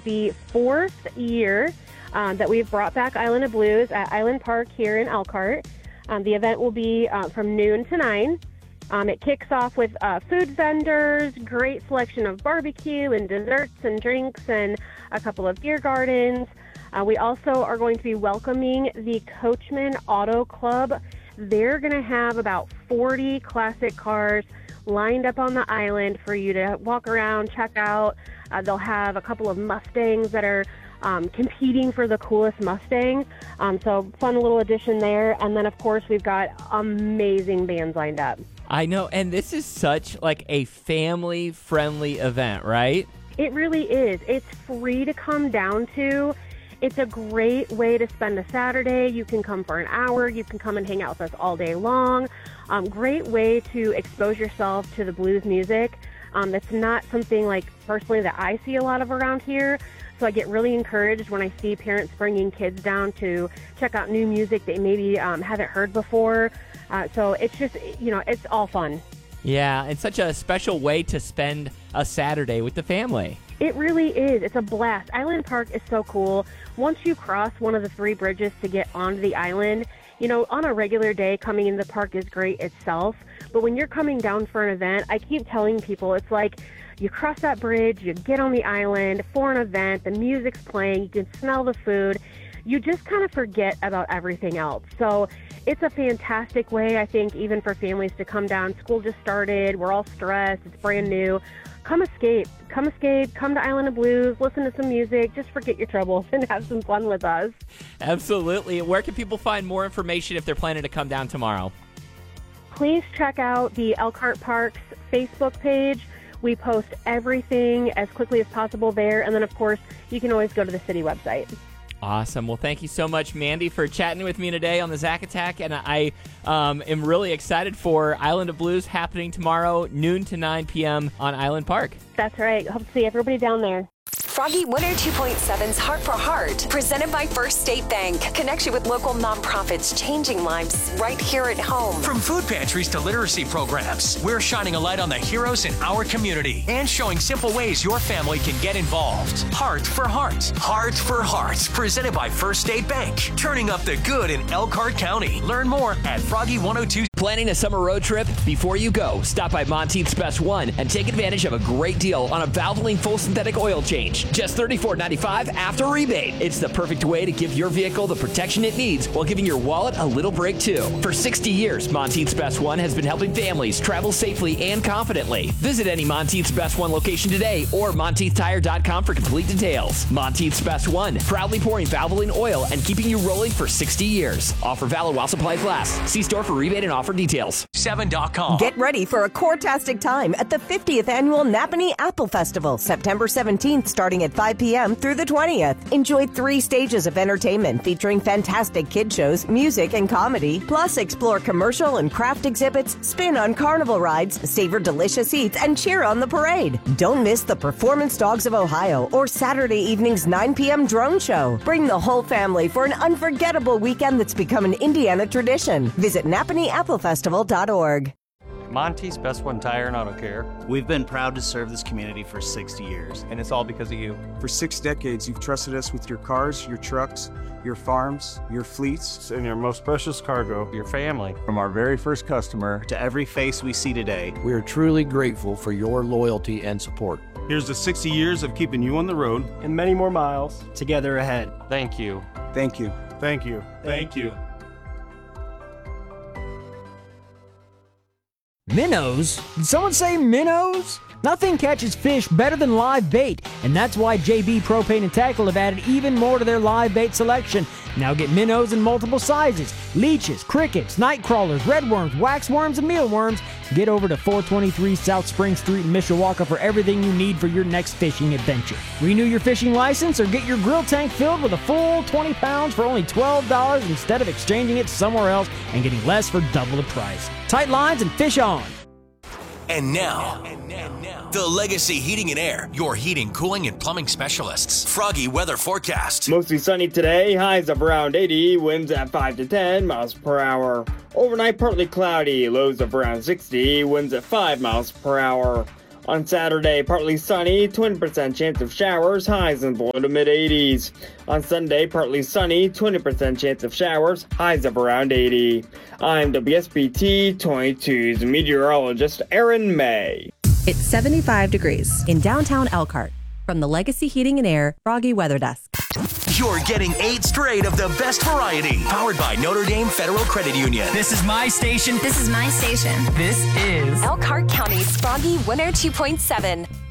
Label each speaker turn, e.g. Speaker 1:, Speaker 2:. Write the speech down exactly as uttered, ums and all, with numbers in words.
Speaker 1: the fourth year um, that we've brought back Island of Blues at Island Park here in Elkhart. Um, the event will be uh, from noon to nine. Um, it kicks off with uh, food vendors, great selection of barbecue and desserts and drinks, and a couple of beer gardens. Uh, we also are going to be welcoming the Coachman Auto Club. They're going to have about forty classic cars lined up on the island for you to walk around, check out. Uh, they'll have a couple of Mustangs that are um, competing for the coolest Mustang. Um, so fun little addition there. And then, of course, we've got amazing bands lined up.
Speaker 2: I know, and this is such like a family-friendly event, right?
Speaker 1: It really is. It's free to come down to. It's a great way to spend a Saturday. You can come for an hour. You can come and hang out with us all day long. Um, great way to expose yourself to the blues music. Um, that's not something like personally that I see a lot of around here. So I get really encouraged when I see parents bringing kids down to check out new music they maybe um, haven't heard before. Uh, so it's just, you know, it's all fun.
Speaker 2: Yeah, it's such a special way to spend a Saturday with the family.
Speaker 1: It really is. It's a blast. Island Park is so cool. Once you cross one of the three bridges to get onto the island, you know, on a regular day, coming in the park is great itself. But when you're coming down for an event, I keep telling people, it's like you cross that bridge, you get on the island for an event, the music's playing, you can smell the food. You just kind of forget about everything else. So it's a fantastic way, I think, even for families to come down. School just started. We're all stressed. It's brand new. Come escape. Come escape. Come to Island of Blues. Listen to some music. Just forget your troubles and have some fun with us.
Speaker 2: Absolutely. Where can people find more information if they're planning to come down tomorrow?
Speaker 1: Please check out the Elkhart Parks Facebook page. We post everything as quickly as possible there. And then, of course, you can always go to the city website.
Speaker 2: Awesome. Well, thank you so much, Mandy, for chatting with me today on the Zack Attack. And I um, am really excited for Island of Blues happening tomorrow, noon to nine p.m. on Island Park.
Speaker 1: That's right. Hope to see everybody down there.
Speaker 3: Froggy one oh two point seven's Heart for Heart, presented by First State Bank. Connection with local nonprofits, changing lives right here at home.
Speaker 4: From food pantries to literacy programs, we're shining a light on the heroes in our community and showing simple ways your family can get involved. Heart for Heart. Heart for Heart, presented by First State Bank. Turning up the good in Elkhart County. Learn more at Froggy one oh two.
Speaker 5: Planning a summer road trip? Before you go, stop by Monteith's Best One and take advantage of a great deal on a Valvoline full synthetic oil change. Just thirty-four ninety-five after rebate. It's the perfect way to give your vehicle the protection it needs while giving your wallet a little break too. For sixty years, Monteith's Best One has been helping families travel safely and confidently. Visit any Monteith's Best One location today or Monteith Tire dot com for complete details. Monteith's Best One, proudly pouring Valvoline oil and keeping you rolling for sixty years. Offer valid while supplies last. See store for rebate and offer details.
Speaker 4: seven dot com.
Speaker 6: Get ready for a core-tastic time at the fiftieth Annual Napanee Apple Festival, September seventeenth, starting at five p.m. through the twentieth. Enjoy three stages of entertainment featuring fantastic kid shows, music, and comedy. Plus, explore commercial and craft exhibits, spin on carnival rides, savor delicious eats, and cheer on the parade. Don't miss the Performance Dogs of Ohio or Saturday evening's nine p.m. drone show. Bring the whole family for an unforgettable weekend that's become an Indiana tradition. Visit Napanee Apple Festival dot org.
Speaker 7: Monteith's Best One Tire and Auto Care.
Speaker 8: We've been proud to serve this community for sixty years.
Speaker 7: And it's all because of you.
Speaker 9: For six decades, you've trusted us with your cars, your trucks, your farms, your fleets,
Speaker 7: and your most precious cargo, your family.
Speaker 10: From our very first customer
Speaker 8: to every face we see today,
Speaker 11: we are truly grateful for your loyalty and support.
Speaker 12: Here's to sixty years of keeping you on the road
Speaker 13: and many more miles
Speaker 8: together ahead.
Speaker 7: Thank you.
Speaker 9: Thank you.
Speaker 12: Thank you.
Speaker 13: Thank you.
Speaker 14: Minnows? Did someone say minnows? Nothing catches fish better than live bait, and that's why J B Propane and Tackle have added even more to their live bait selection. Now get minnows in multiple sizes, leeches, crickets, night crawlers, redworms, waxworms, and mealworms. Get over to four twenty-three South Spring Street in Mishawaka for everything you need for your next fishing adventure. Renew your fishing license or get your grill tank filled with a full twenty pounds for only twelve dollars instead of exchanging it somewhere else and getting less for double the price. Tight lines and fish on.
Speaker 4: And now, and now, the Legacy Heating and Air, your heating, cooling, and plumbing specialists. Froggy weather forecast.
Speaker 13: Mostly sunny today, highs of around eighty, winds at five to ten miles per hour. Overnight, partly cloudy, lows of around sixty, winds at five miles per hour. On Saturday, partly sunny, twenty percent chance of showers, highs in the low to mid eighties. On Sunday, partly sunny, twenty percent chance of showers, highs of around eighty. I'm W S B T twenty-two's meteorologist Aaron May.
Speaker 15: It's seventy-five degrees in downtown Elkhart. From the Legacy Heating and Air Froggy Weather Desk.
Speaker 4: You're getting eight straight of the best variety. Powered by Notre Dame Federal Credit Union.
Speaker 16: This is my station.
Speaker 3: This is my station.
Speaker 16: This is
Speaker 3: Elkhart County's Froggy one oh two point seven.